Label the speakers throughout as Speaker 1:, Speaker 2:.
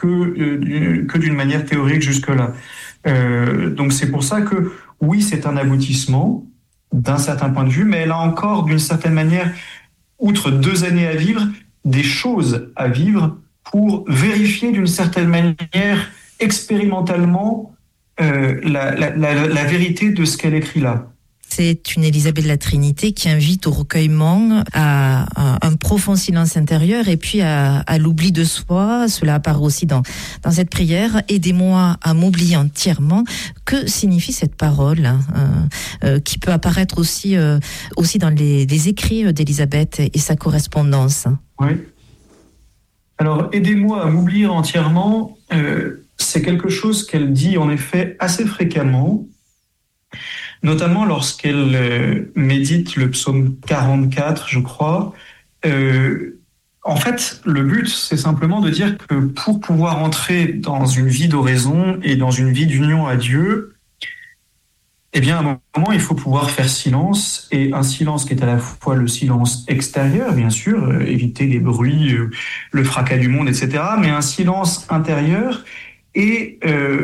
Speaker 1: que d'une manière théorique jusque-là. Donc c'est pour ça que oui, c'est un aboutissement d'un certain point de vue, mais elle a encore d'une certaine manière, outre 2 années à vivre, des choses à vivre pour vérifier d'une certaine manière expérimentalement la vérité de ce qu'elle écrit là.
Speaker 2: C'est une Élisabeth de la Trinité qui invite au recueillement, à un profond silence intérieur et puis à l'oubli de soi. Cela apparaît aussi dans cette prière. Aidez-moi à m'oublier entièrement. Que signifie cette parole qui peut apparaître aussi dans les écrits d'Élisabeth et sa correspondance?
Speaker 1: Oui. Alors, aidez-moi à m'oublier entièrement, c'est quelque chose qu'elle dit en effet assez fréquemment, notamment lorsqu'elle médite le psaume 44, je crois. En fait, le but, c'est simplement de dire que pour pouvoir entrer dans une vie d'oraison et dans une vie d'union à Dieu, eh bien, à un moment, il faut pouvoir faire silence, et un silence qui est à la fois le silence extérieur, bien sûr, éviter les bruits, le fracas du monde, etc., mais un silence intérieur, et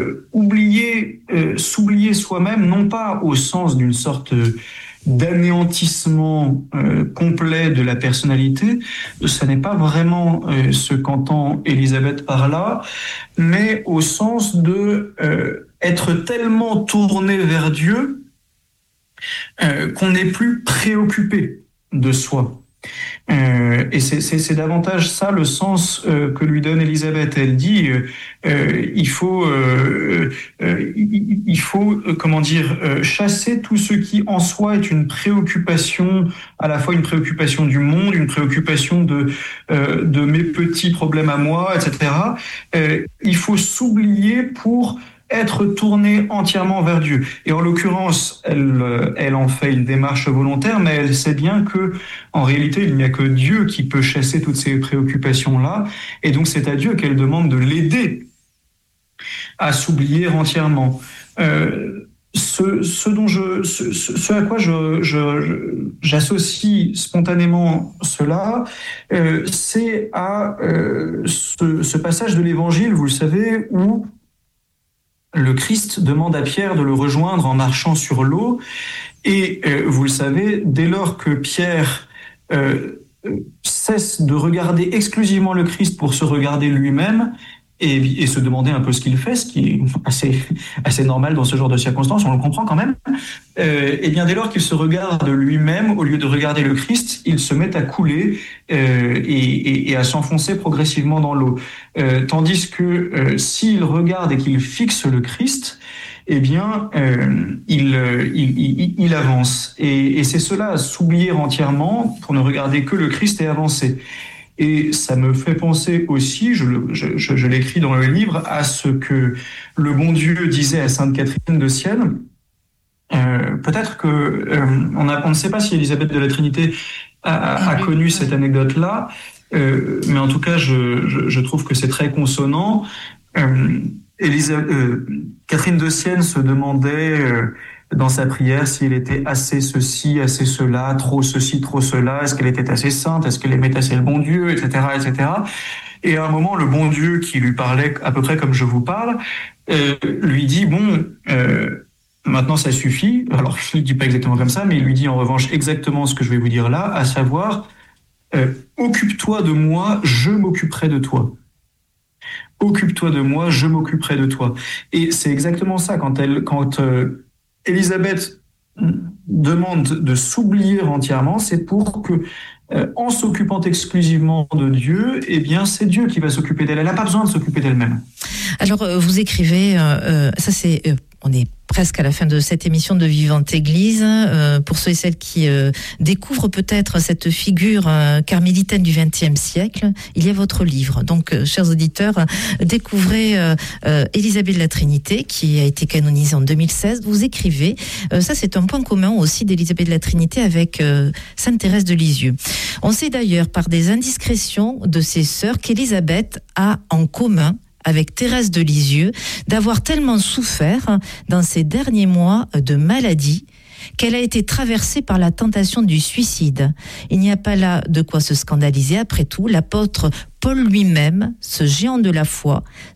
Speaker 1: s'oublier soi-même, non pas au sens d'une sorte d'anéantissement complet de la personnalité, ce n'est pas vraiment ce qu'entend Élisabeth par là, mais au sens de être tellement tourné vers Dieu qu'on n'est plus préoccupé de soi. Et c'est davantage ça le sens que lui donne Élisabeth. Elle dit il faut chasser tout ce qui en soi est une préoccupation, à la fois une préoccupation du monde, une préoccupation de mes petits problèmes à moi, etc. Il faut s'oublier pour être tournée entièrement vers Dieu. Et en l'occurrence, elle en fait une démarche volontaire, mais elle sait bien que, en réalité, il n'y a que Dieu qui peut chasser toutes ces préoccupations-là. Et donc, c'est à Dieu qu'elle demande de l'aider à s'oublier entièrement. Ce à quoi j'associe spontanément cela, c'est à ce passage de l'Évangile, vous le savez, où le Christ demande à Pierre de le rejoindre en marchant sur l'eau. Et vous le savez, dès lors que Pierre cesse de regarder exclusivement le Christ pour se regarder lui-même et se demander un peu ce qu'il fait, ce qui est assez normal dans ce genre de circonstances, on le comprend quand même, et bien dès lors qu'il se regarde lui-même, au lieu de regarder le Christ, il se met à couler et à s'enfoncer progressivement dans l'eau. Tandis que s'il regarde et qu'il fixe le Christ, eh bien, il avance. Et c'est cela, s'oublier entièrement pour ne regarder que le Christ et avancer. Et ça me fait penser aussi, je l'écris dans le livre, à ce que le bon Dieu disait à Sainte Catherine de Sienne. Peut-être que on ne sait pas si Élisabeth de la Trinité a connu cette anecdote-là, mais en tout cas, je trouve que c'est très consonant. Catherine de Sienne se demandait dans sa prière s'il était assez ceci, assez cela, trop ceci, trop cela, est-ce qu'elle était assez sainte, est-ce qu'elle aimait assez le bon Dieu, etc., etc. Et à un moment, le bon Dieu qui lui parlait à peu près comme je vous parle, lui dit, bon, maintenant ça suffit. Alors, je ne dis pas exactement comme ça, mais il lui dit en revanche exactement ce que je vais vous dire là, à savoir, occupe-toi de moi, je m'occuperai de toi. Occupe-toi de moi, je m'occuperai de toi. Et c'est exactement ça, quand Élisabeth demande de s'oublier entièrement, c'est pour que, en s'occupant exclusivement de Dieu, eh bien, c'est Dieu qui va s'occuper d'elle. Elle n'a pas besoin de s'occuper d'elle-même.
Speaker 2: Alors, vous écrivez, ça c'est, on est presque à la fin de cette émission de Vivante Église. Pour ceux et celles qui découvrent peut-être cette figure carmélitaine du XXe siècle, il y a votre livre. Donc, chers auditeurs, découvrez Élisabeth de la Trinité, qui a été canonisée en 2016. Vous écrivez, ça c'est un point commun aussi d'Élisabeth de la Trinité avec Sainte Thérèse de Lisieux. On sait d'ailleurs par des indiscrétions de ses sœurs qu'Élisabeth a en commun avec Thérèse de Lisieux, d'avoir tellement souffert dans ces derniers mois de maladie qu'elle a été traversée par la tentation du suicide. Il n'y a pas là de quoi se scandaliser. Après tout, l'apôtre Paul lui-même, ce géant de la foi,